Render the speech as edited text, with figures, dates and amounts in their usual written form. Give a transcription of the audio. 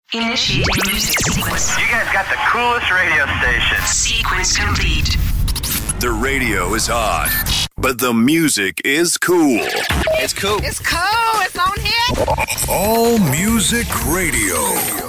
Initiating music sequence. You guys got the coolest radio station. Sequence complete. The radio is hot, but the music is cool. It's cool. It's cool. It's on here. All Music Radio.